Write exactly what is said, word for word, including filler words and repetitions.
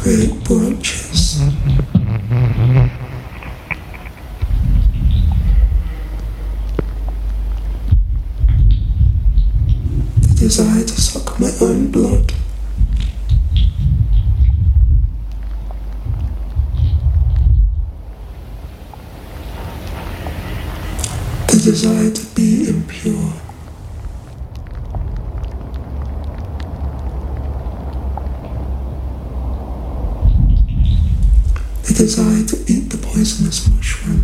create branches. The desire to suck my own blood. The desire to be impure. The desire to eat the poisonous mushroom.